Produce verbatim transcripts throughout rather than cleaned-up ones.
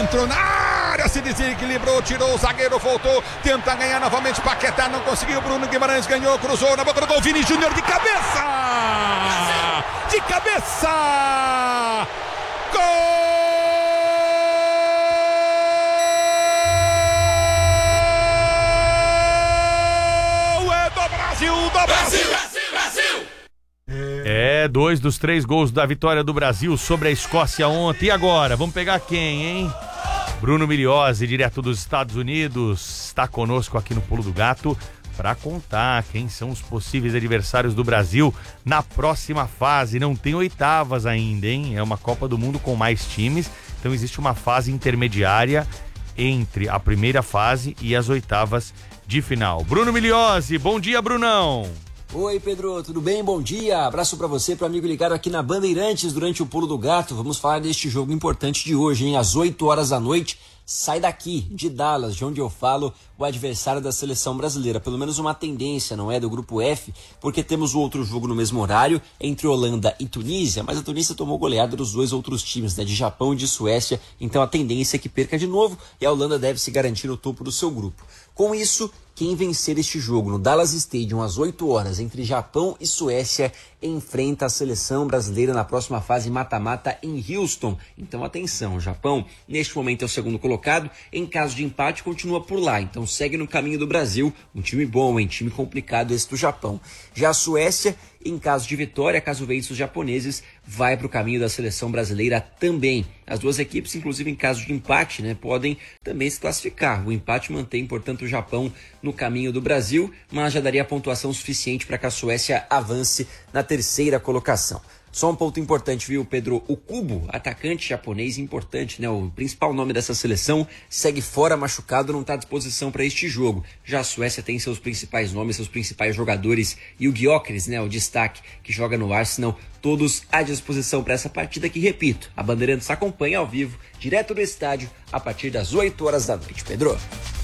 entrou na área, se desequilibrou, tirou o zagueiro, voltou, tenta ganhar novamente, Paquetá não conseguiu, Bruno Guimarães ganhou, cruzou na boca do gol, Vini Júnior de cabeça! De cabeça! Gol! Brasil, do Brasil, Brasil, Brasil! É, dois dos três gols da vitória do Brasil sobre a Escócia ontem. E agora? Vamos pegar quem, hein? Bruno Miliozzi, direto dos Estados Unidos, está conosco aqui no Pulo do Gato para contar quem são os possíveis adversários do Brasil na próxima fase. Não tem oitavas ainda, hein? É uma Copa do Mundo com mais times, então existe uma fase intermediária entre a primeira fase e as oitavas de final. Bruno Miliozzi, bom dia, Brunão. Oi, Pedro, tudo bem? Bom dia. Abraço pra você, pro amigo ligado aqui na Bandeirantes durante o Pulo do Gato. Vamos falar deste jogo importante de hoje, hein? Às oito horas da noite, sai daqui, de Dallas, de onde eu falo, o adversário da seleção brasileira. Pelo menos uma tendência, não é? Do grupo F, porque temos o outro jogo no mesmo horário, entre Holanda e Tunísia, mas a Tunísia tomou goleada dos dois outros times, né? De Japão e de Suécia, então a tendência é que perca de novo e a Holanda deve se garantir no topo do seu grupo. Com isso, quem vencer este jogo no Dallas Stadium às oito horas entre Japão e Suécia enfrenta a seleção brasileira na próxima fase mata-mata em Houston. Então atenção, o Japão neste momento é o segundo colocado, em caso de empate continua por lá, então segue no caminho do Brasil, um time bom, um time complicado esse do Japão. Já a Suécia, em caso de vitória, caso vença os japoneses, vai para o caminho da seleção brasileira também. As duas equipes, inclusive em caso de empate, né, podem também se classificar. O empate mantém, portanto, o Japão no caminho do Brasil, mas já daria pontuação suficiente para que a Suécia avance na terceira colocação. Só um ponto importante, viu, Pedro? O Kubo, atacante japonês importante, né? O principal nome dessa seleção, segue fora machucado, não está à disposição para este jogo. Já a Suécia tem seus principais nomes, seus principais jogadores, e o Gyökeres, né? O destaque que joga no Arsenal, todos à disposição para essa partida que, repito, a Bandeirantes acompanha ao vivo, direto do estádio, a partir das oito horas da noite. Pedro?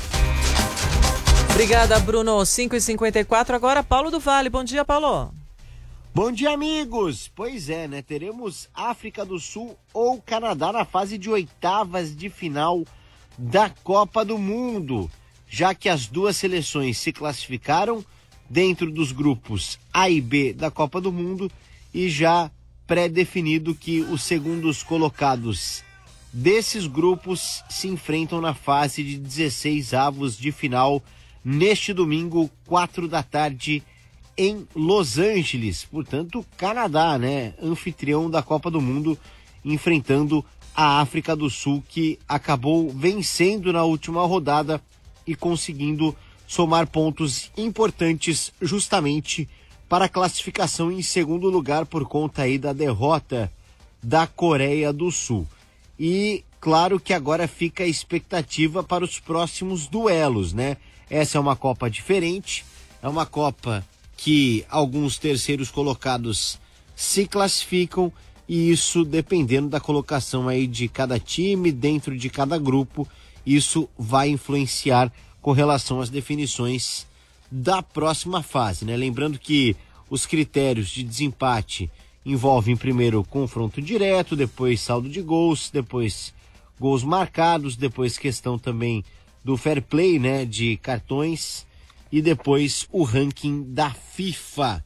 Obrigada, Bruno. cinco e cinquenta e quatro, agora Paulo do Vale. Bom dia, Paulo. Bom dia, amigos! Pois é, né? Teremos África do Sul ou Canadá na fase de oitavas de final da Copa do Mundo, já que as duas seleções se classificaram dentro dos grupos A e B da Copa do Mundo e já pré-definido que os segundos colocados desses grupos se enfrentam na fase de dezesseis avos de final neste domingo, quatro da tarde, em Los Angeles. Portanto, Canadá, né, anfitrião da Copa do Mundo, enfrentando a África do Sul, que acabou vencendo na última rodada e conseguindo somar pontos importantes justamente para a classificação em segundo lugar por conta aí da derrota da Coreia do Sul. E claro que agora fica a expectativa para os próximos duelos, né? Essa é uma Copa diferente, é uma Copa que alguns terceiros colocados se classificam, e isso dependendo da colocação aí de cada time, dentro de cada grupo, isso vai influenciar com relação às definições da próxima fase, né? Lembrando que os critérios de desempate envolvem primeiro confronto direto, depois saldo de gols, depois gols marcados, depois questão também do fair play, né, de cartões, e depois o ranking da FIFA.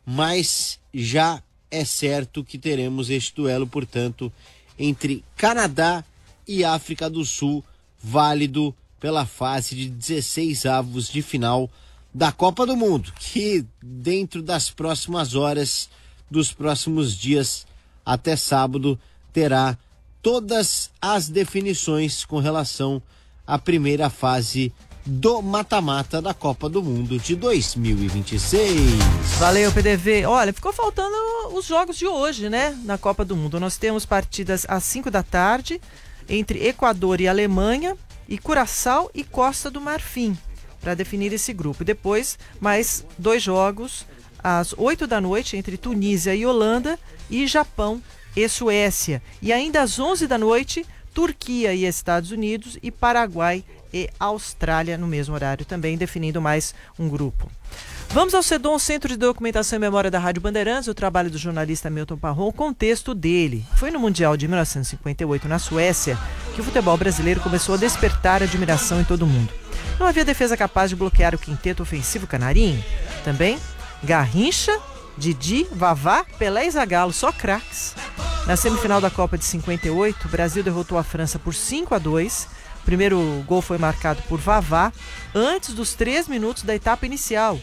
Mas já é certo que teremos este duelo, portanto, entre Canadá e África do Sul, válido pela fase de dezesseis avos de final da Copa do Mundo, que dentro das próximas horas, dos próximos dias até sábado, terá todas as definições com relação à primeira fase do mata-mata da Copa do Mundo de dois mil e vinte e seis. Valeu, P D V. Olha, ficou faltando os jogos de hoje, né? Na Copa do Mundo. Nós temos partidas às cinco da tarde entre Equador e Alemanha e Curaçao e Costa do Marfim para definir esse grupo. E depois, mais dois jogos às oito da noite entre Tunísia e Holanda e Japão e Suécia. E ainda às onze da noite, Turquia e Estados Unidos e Paraguai e Austrália no mesmo horário também, definindo mais um grupo. Vamos ao CEDOM, Centro de Documentação e Memória da Rádio Bandeirantes, o trabalho do jornalista Milton Parron, com o texto dele. Foi no Mundial de mil novecentos e cinquenta e oito na Suécia que o futebol brasileiro começou a despertar admiração em todo mundo. Não havia defesa capaz de bloquear o quinteto ofensivo canarinho. Também Garrincha, Didi, Vavá, Pelé e Zagallo, só craques. Na semifinal da Copa de cinquenta e oito, o Brasil derrotou a França por cinco a dois. O primeiro gol foi marcado por Vavá antes dos três minutos da etapa inicial.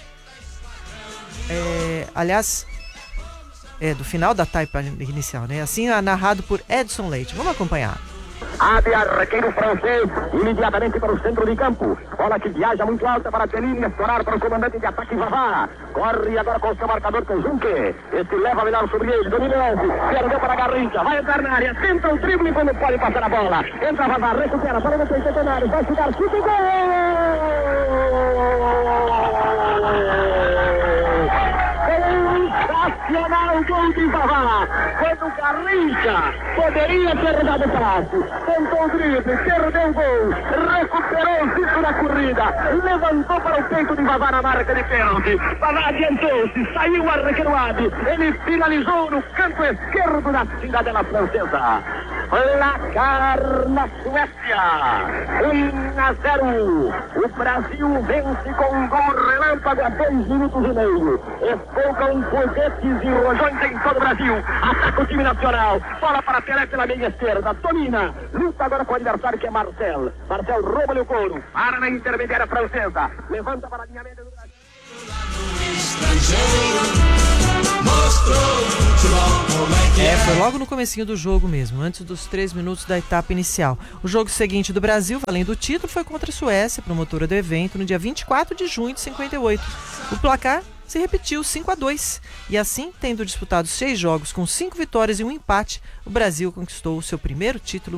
É, aliás, é do final da etapa inicial, né? Assim narrado por Edson Leite. Vamos acompanhar. Abre arqueiro francês imediatamente para o centro de campo. Bola que viaja muito alta para Peline, explorar para o comandante de ataque Vavá. Corre agora com o seu marcador com Junque. Este leva a melhor sobre ele, domina o lance. Perdeu para Garrincha, vai entrar na área, tenta o drible quando pode passar a bola. Entra Vavá, recupera, para o centenário, vai chegar, chute, gol! Sensacional gol de Vavá, quando Garrincha poderia ter dado passe, tentou o drible, perdeu o gol, recuperou o ciclo da corrida, levantou para o peito de Vavá na marca de pênalti. Vavá adiantou-se, saiu arrequeroado, ele finalizou no canto esquerdo da cidadela francesa. Placar na Suécia, um a zero. O Brasil vence com um gol relâmpago a dois minutos e meio. Espolcam foguetes e rojões em todo o Brasil. Ataca o time nacional. Bola para Pelé pela meia esquerda. Domina. Luta agora com o adversário que é Marcel. Marcel rouba-lhe o couro. Para na intermediária francesa. Levanta para a linha média do Brasil. É, foi logo no comecinho do jogo mesmo, antes dos três minutos da etapa inicial. O jogo seguinte do Brasil, valendo o título, foi contra a Suécia, promotora do evento, no dia vinte e quatro de junho de cinquenta e oito. O placar se repetiu cinco a dois. E assim, tendo disputado seis jogos com cinco vitórias e um empate, o Brasil conquistou o seu primeiro título